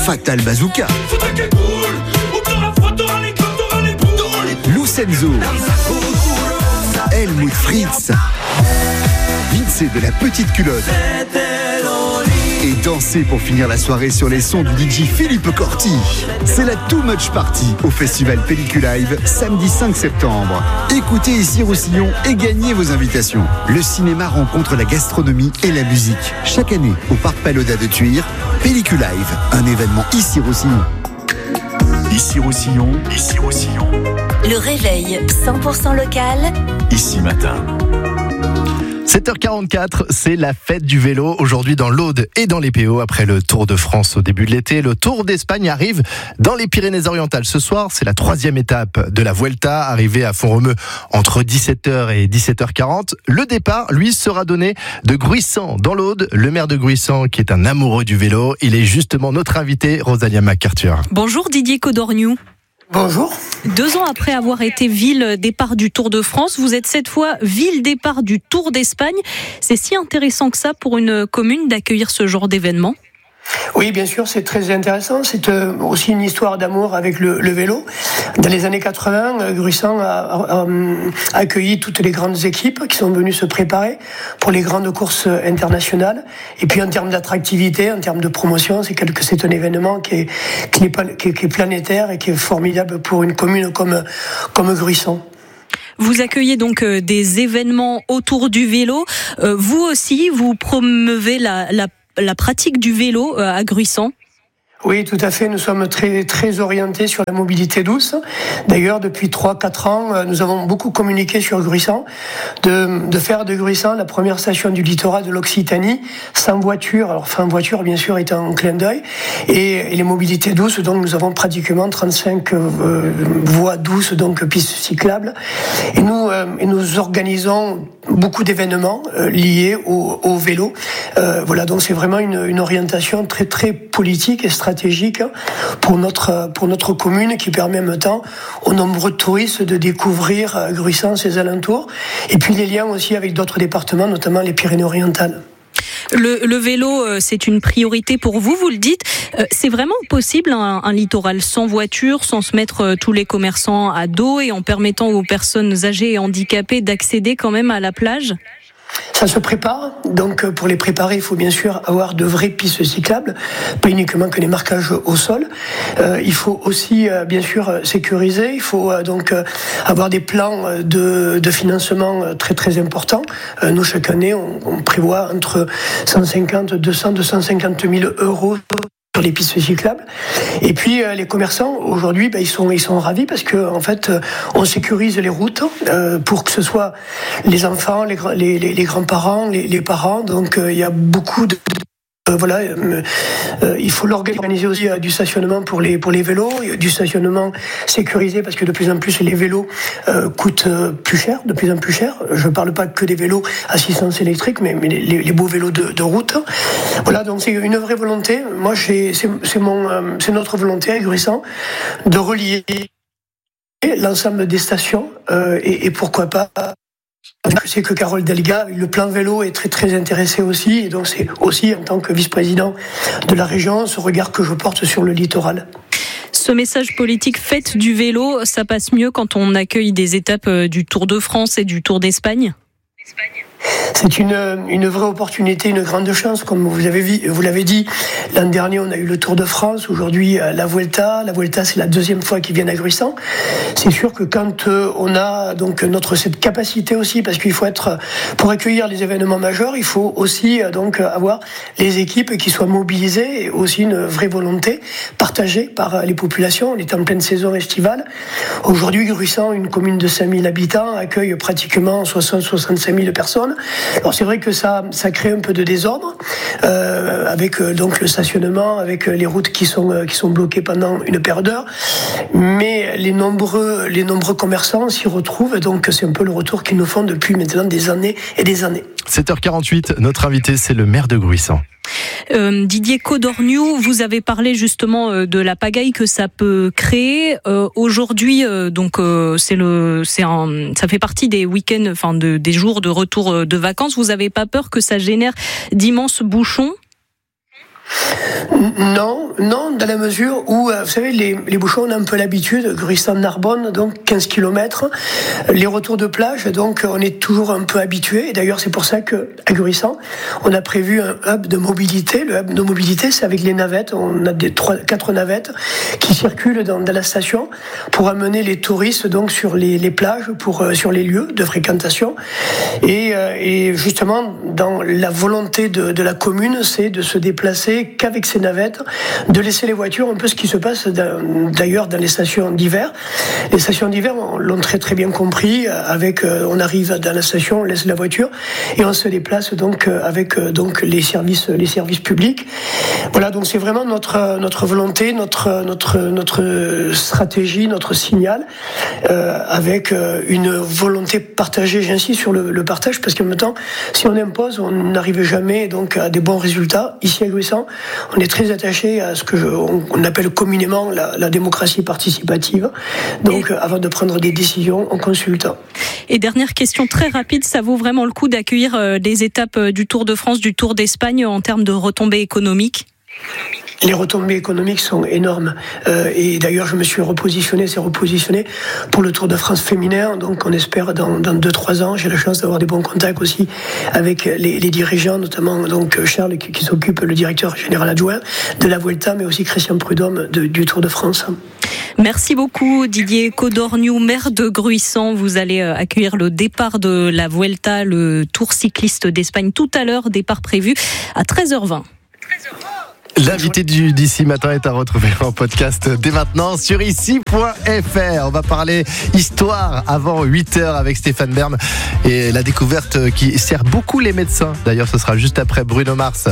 Fatal Bazooka, Lucenzo, Helmut Fritz, Vince de la petite culotte. Et danser pour finir la soirée sur les sons du DJ Philippe Corti. C'est la Too Much Party au festival Pelliculive, samedi 5 septembre. Écoutez Ici Roussillon et gagnez vos invitations. Le cinéma rencontre la gastronomie et la musique. Chaque année, au Parc Pagoda de Tuire, Pelliculive, un événement Ici Roussillon. Ici Roussillon, Ici Roussillon. Le réveil 100% local. Ici Matin. 7h44, c'est la fête du vélo aujourd'hui dans l'Aude et dans les PO. Après le Tour de France au début de l'été, le Tour d'Espagne arrive dans les Pyrénées-Orientales. Ce soir, c'est la 3e étape de la Vuelta, arrivée à Font-Romeu entre 17h et 17h40. Le départ, lui, sera donné de Gruissant dans l'Aude. Le maire de Gruissant, qui est un amoureux du vélo, il est justement notre invité, Rosalia McArthur. Bonjour Didier Codorniou. Bonjour. 2 ans après avoir été ville départ du Tour de France, vous êtes cette fois ville départ du Tour d'Espagne. C'est si intéressant que ça pour une commune d'accueillir ce genre d'événement ? Oui, bien sûr, c'est très intéressant. C'est aussi une histoire d'amour avec le vélo. Dans les années 80, Gruissant a accueilli toutes les grandes équipes qui sont venues se préparer pour les grandes courses internationales. Et puis en termes d'attractivité, en termes de promotion, c'est un événement qui est planétaire et qui est formidable pour une commune comme Gruissant. Vous accueillez donc des événements autour du vélo. Vous aussi, vous promeuvez la pratique du vélo à Gruissant. Oui, tout à fait. Nous sommes très, très orientés sur la mobilité douce. D'ailleurs, depuis 3-4 ans, nous avons beaucoup communiqué sur Gruissant, de faire de Gruissant la première station du littoral de l'Occitanie, sans voiture. Alors, sans voiture, bien sûr, est un clin d'œil. Et les mobilités douces, donc, nous avons pratiquement 35 voies douces, donc pistes cyclables. Et nous organisons beaucoup d'événements liés au vélo. Voilà, donc c'est vraiment une orientation très, très politique et stratégique pour notre commune, qui permet en même temps aux nombreux touristes de découvrir Gruissant, ses alentours, et puis les liens aussi avec d'autres départements, notamment les Pyrénées-Orientales. Le vélo, c'est une priorité pour vous, vous le dites. C'est vraiment possible un littoral sans voiture, sans se mettre tous les commerçants à dos et en permettant aux personnes âgées et handicapées d'accéder quand même à la plage ? Ça se prépare, donc pour les préparer, il faut bien sûr avoir de vraies pistes cyclables, pas uniquement que les marquages au sol. Il faut aussi bien sûr sécuriser, il faut donc avoir des plans de financement très très importants. Nous, chaque année, on prévoit entre 150, 200, 250 000 euros sur les pistes cyclables. Et puis les commerçants aujourd'hui, ils sont ravis parce que en fait on sécurise les routes pour que ce soit les enfants, les grands-parents, les parents. Donc il y a beaucoup de voilà, il faut l'organiser aussi du stationnement pour les vélos, du stationnement sécurisé parce que de plus en plus les vélos coûtent plus cher, de plus en plus cher. Je ne parle pas que des vélos assistance électrique, mais les beaux vélos de route. Voilà, donc c'est une vraie volonté. Moi, c'est notre volonté à Gruissant de relier l'ensemble des stations et pourquoi pas. Je sais que Carole Delga, le plan vélo, est très très intéressée aussi, et donc c'est aussi en tant que vice-président de la région ce regard que je porte sur le littoral. Ce message politique fête du vélo, ça passe mieux quand on accueille des étapes du Tour de France et du Tour d'Espagne ? C'est une vraie opportunité, une grande chance, comme vous l'avez dit. L'an dernier, on a eu le Tour de France. Aujourd'hui, la Vuelta. La Vuelta, c'est la 2e fois qu'ils viennent à Gruissant. C'est sûr que quand on a donc cette capacité aussi, parce qu'il faut pour accueillir les événements majeurs, il faut aussi donc avoir les équipes qui soient mobilisées et aussi une vraie volonté partagée par les populations. On est en pleine saison estivale. Aujourd'hui, Gruissant, une commune de 5000 habitants, accueille pratiquement 60-65 000 personnes. Alors c'est vrai que ça crée un peu de désordre avec donc le stationnement, avec les routes qui sont bloquées pendant une paire d'heures, mais les nombreux commerçants s'y retrouvent, donc c'est un peu le retour qu'ils nous font depuis maintenant des années et des années. 7h48, notre invité c'est le maire de Gruissant. Didier Codorniou, vous avez parlé justement de la pagaille que ça peut créer. Aujourd'hui, donc ça fait partie des week-ends, enfin des jours de retour de vacances. Vous avez pas peur que ça génère d'immenses bouchons ? Non, dans la mesure où, vous savez, les bouchons, on a un peu l'habitude, Gruissant-Narbonne, donc 15 km, les retours de plage, donc on est toujours un peu habitué. Et d'ailleurs, c'est pour ça qu'à Gruissant, on a prévu un hub de mobilité. Le hub de mobilité, c'est avec les navettes. On a 4 navettes qui circulent dans la station pour amener les touristes donc sur les plages, sur les lieux de fréquentation. Et justement, dans la volonté de la commune, c'est de se déplacer qu'avec ces navettes, de laisser les voitures, un peu ce qui se passe d'ailleurs dans les stations d'hiver. Les stations d'hiver, on l'ont très très bien compris, on arrive dans la station, on laisse la voiture et on se déplace donc avec donc les services publics. Voilà, donc c'est vraiment notre volonté, notre stratégie, notre signal, avec une volonté partagée. J'insiste sur le partage parce qu'en même temps, si on impose, on n'arrive jamais donc à des bons résultats. Ici à Gruissant, on est très attaché à ce qu'on appelle communément la démocratie participative. Donc, avant de prendre des décisions, on consulte. Et dernière question très rapide, ça vaut vraiment le coup d'accueillir des étapes du Tour de France, du Tour d'Espagne en termes de retombées économiques ? Les retombées économiques sont énormes. Et d'ailleurs, je me suis repositionné pour le Tour de France féminin. Donc, on espère dans 2-3 ans. J'ai la chance d'avoir des bons contacts aussi avec les dirigeants, notamment donc Charles qui s'occupe, le directeur général adjoint de la Vuelta, mais aussi Christian Prudhomme du Tour de France. Merci beaucoup Didier Codorniou, maire de Gruissant. Vous allez accueillir le départ de la Vuelta, le Tour cycliste d'Espagne tout à l'heure, départ prévu à 13h20. L'invité d'ici matin est à retrouver en podcast dès maintenant sur ici.fr. On va parler histoire avant 8h avec Stéphane Bern et la découverte qui sert beaucoup les médecins. D'ailleurs, ce sera juste après Bruno Mars.